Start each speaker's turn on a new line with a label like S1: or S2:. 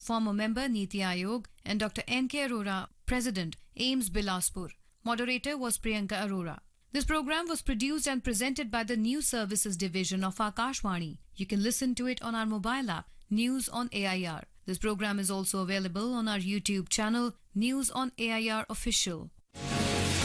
S1: former member Niti Aayog, and Dr. N.K. Arora, President, AIMS Bilaspur. Moderator was Priyanka Arora. This program was produced and presented by the News Services Division of Akashvani. You can listen to it on our mobile app, News on AIR. This program is also available on our YouTube channel, News on AIR Official.